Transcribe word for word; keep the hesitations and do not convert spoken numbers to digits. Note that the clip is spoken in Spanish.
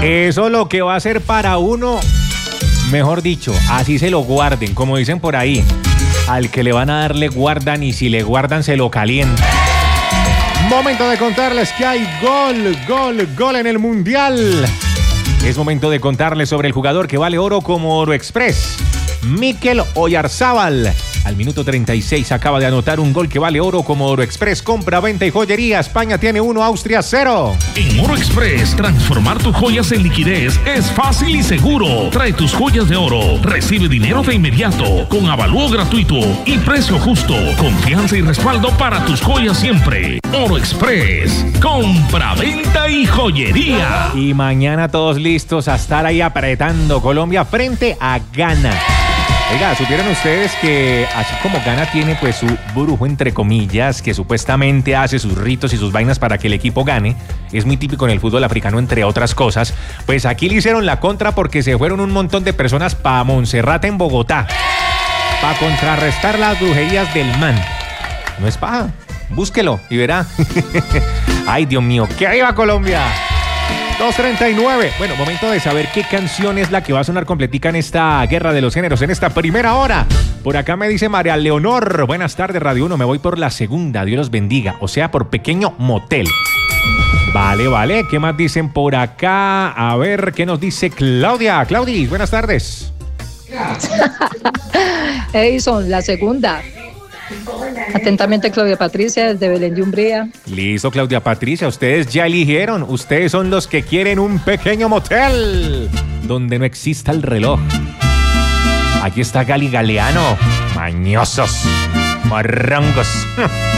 Eso lo que va a ser para uno, mejor dicho, así se lo guarden, como dicen por ahí. Al que le van a dar le guardan y si le guardan se lo calientan. Momento de contarles que hay gol, gol, gol en el Mundial. Es momento de contarles sobre el jugador que vale oro como Oro Express, Mikel Oyarzábal. Al minuto treinta y seis acaba de anotar un gol que vale oro como Oro Express. Compra, venta y joyería. España tiene uno, Austria cero. En Oro Express, transformar tus joyas en liquidez es fácil y seguro. Trae tus joyas de oro, recibe dinero de inmediato, con avalúo gratuito y precio justo. Confianza y respaldo para tus joyas siempre. Oro Express, compra, venta y joyería. Y mañana todos listos a estar ahí apretando Colombia frente a Ghana. Oiga, ¿supieron ustedes que así como Ghana tiene pues su brujo entre comillas, que supuestamente hace sus ritos y sus vainas para que el equipo gane? Es muy típico en el fútbol africano, entre otras cosas. Pues aquí le hicieron la contra porque se fueron un montón de personas para Monserrate en Bogotá, para contrarrestar las brujerías del man. No es paja, búsquelo y verá. Ay, Dios mío, ¡que arriba Colombia! dos treinta y nueve. Bueno, momento de saber qué canción es la que va a sonar completica en esta guerra de los géneros, en esta primera hora. Por acá me dice María Leonor. Buenas tardes, Radio uno. Me voy por la segunda. Dios los bendiga. O sea, por Pequeño Motel. Vale, vale. ¿Qué más dicen por acá? A ver, ¿qué nos dice Claudia? Claudis, buenas tardes. Edison, la segunda. Atentamente, Claudia Patricia, desde Belén de Umbría. Listo, Claudia Patricia, ustedes ya eligieron. Ustedes son los que quieren un pequeño motel donde no exista el reloj. Aquí está Gali Galeano. Mañosos, morrongos.